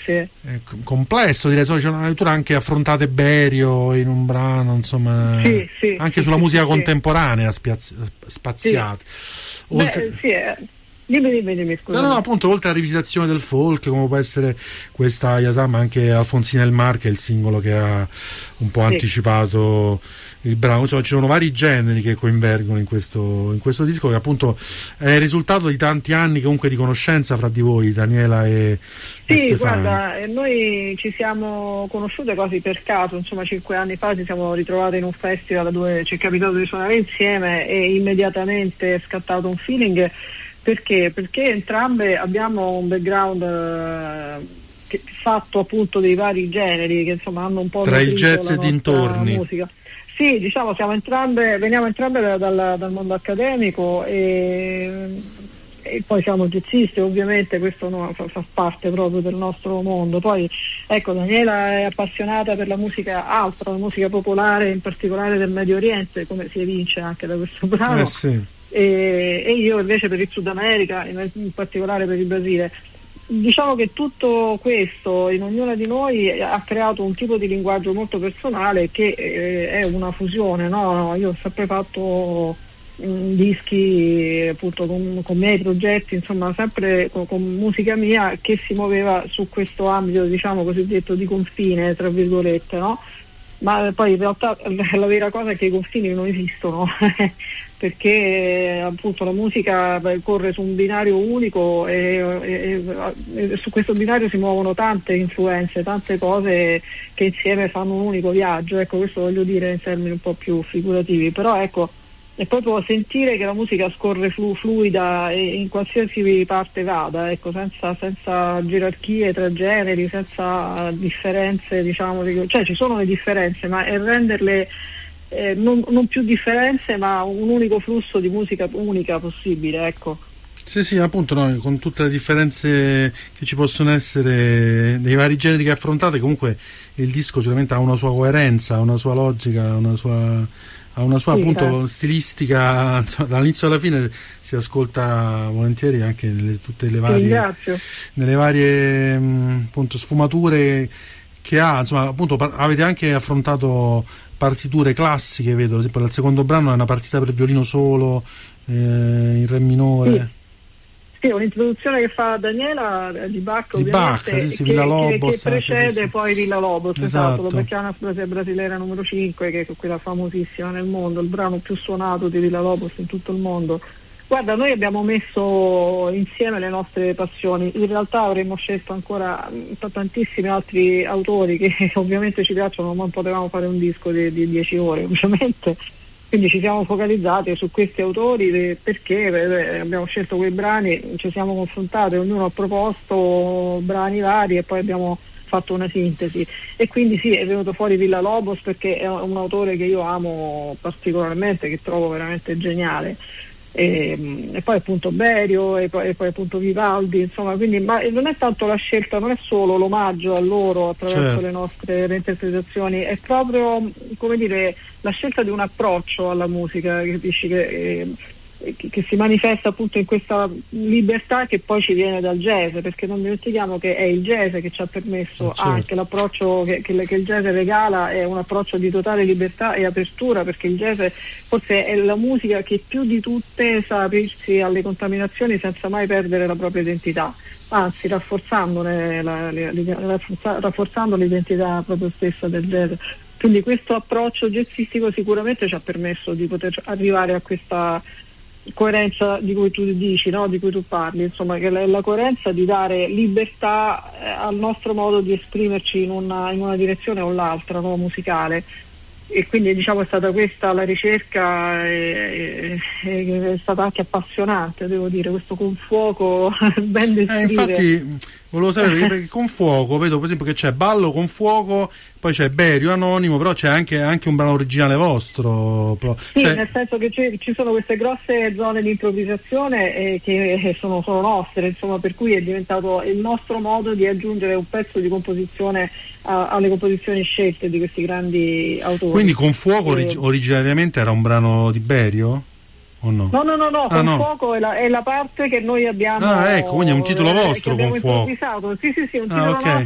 complesso, direi. C'è una lettura anche affrontate Berio in un brano, insomma, anche sulla musica contemporanea spaziata. Dimmi, scusa. No, appunto, oltre alla rivisitazione del folk, come può essere questa Yasam, anche Alfonsina El Mar, che è il singolo che ha un po' anticipato il brano. Insomma, ci sono vari generi che convergono in questo disco, che appunto è il risultato di tanti anni comunque di conoscenza fra di voi, Daniela e Stefano. Guarda, noi ci siamo conosciute quasi per caso, insomma 5 anni fa ci siamo ritrovate in un festival dove ci è capitato di suonare insieme e immediatamente è scattato un feeling. Perché? Perché entrambe abbiamo un background fatto appunto dei vari generi che insomma hanno un po' tra il jazz e dintorni. Musica. Sì, diciamo veniamo entrambe dal mondo accademico e poi siamo jazzisti, ovviamente questo fa parte proprio del nostro mondo. Poi ecco, Daniela è appassionata per la musica altra, la musica popolare, in particolare del Medio Oriente, come si evince anche da questo brano. Sì. E io invece per il Sud America, in particolare per il Brasile. Diciamo che tutto questo in ognuna di noi ha creato un tipo di linguaggio molto personale che è una fusione, no? Io ho sempre fatto dischi appunto con miei progetti, insomma sempre con musica mia che si muoveva su questo ambito, diciamo cosiddetto di confine, tra virgolette, no? Ma poi in realtà la vera cosa è che i confini non esistono perché appunto la musica corre su un binario unico e su questo binario si muovono tante influenze, tante cose che insieme fanno un unico viaggio. Ecco, questo voglio dire in termini un po' più figurativi, però ecco, è proprio sentire che la musica scorre fluida e in qualsiasi parte vada, ecco, senza gerarchie tra generi, senza differenze, diciamo, cioè ci sono le differenze, ma è renderle non più differenze, ma un unico flusso di musica unica possibile, ecco. Sì, appunto, no, con tutte le differenze che ci possono essere nei vari generi che affrontate, comunque il disco sicuramente ha una sua coerenza, una sua logica, ha una sua appunto stilistica, insomma, dall'inizio alla fine si ascolta volentieri anche nelle varie appunto sfumature che ha, insomma, appunto avete anche affrontato partiture classiche, vedo, ad esempio il secondo brano è una partita per violino solo in re minore. Sì, un'introduzione che fa Daniela di Bach, ovviamente, che precede poi Villa-Lobos, esatto, la Bacchiana brasiliana numero 5, che è quella famosissima nel mondo, il brano più suonato di Villa-Lobos in tutto il mondo. Guarda, noi abbiamo messo insieme le nostre passioni, in realtà avremmo scelto ancora tantissimi altri autori che ovviamente ci piacciono, ma non potevamo fare un disco di 10 ore, ovviamente. Quindi ci siamo focalizzati su questi autori perché abbiamo scelto quei brani, ci siamo confrontati, ognuno ha proposto brani vari e poi abbiamo fatto una sintesi. E quindi sì, è venuto fuori Villa-Lobos perché è un autore che io amo particolarmente, che trovo veramente geniale. E poi appunto Berio e poi appunto Vivaldi, insomma, quindi ma non è tanto la scelta, non è solo l'omaggio a loro attraverso le nostre reinterpretazioni, è proprio, come dire, la scelta di un approccio alla musica, capisci, che si manifesta appunto in questa libertà che poi ci viene dal jazz, perché non dimentichiamo che è il jazz che ci ha permesso anche l'approccio che il jazz regala, è un approccio di totale libertà e apertura, perché il jazz forse è la musica che più di tutte sa aprirsi alle contaminazioni senza mai perdere la propria identità, anzi rafforzando l'identità proprio stessa del jazz. Quindi questo approccio jazzistico sicuramente ci ha permesso di poter arrivare a questa coerenza di cui tu dici, no? Di cui tu parli, insomma, che è la coerenza di dare libertà al nostro modo di esprimerci in una direzione o l'altra, no? Musicale. E quindi diciamo è stata questa la ricerca, è stata anche appassionante, devo dire, questo confuoco ben descrive. Infatti volevo sapere perché con fuoco vedo per esempio che c'è Ballo con fuoco, poi c'è Berio Anonimo, però c'è anche un brano originale vostro. Sì, nel senso che ci sono queste grosse zone di improvvisazione che sono nostre, insomma, per cui è diventato il nostro modo di aggiungere un pezzo di composizione alle composizioni scelte di questi grandi autori. Quindi con fuoco originariamente era un brano di Berio? O no? No, con fuoco è la parte che noi abbiamo. Ecco, quindi è un titolo vostro, con fuoco. Sì, un titolo nostro.